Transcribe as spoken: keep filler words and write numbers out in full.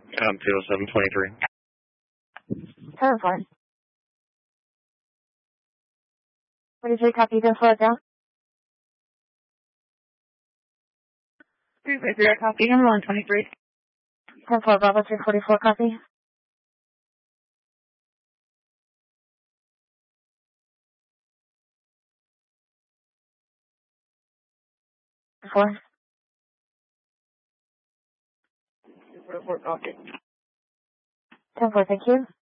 Um, two oh seven twenty-three. ten four. What did you copy? Then slow it down. three five zero, copy, number one twenty-three. ten four, Bravo three forty-four, copy. Four. Report, copy. ten four, thank you.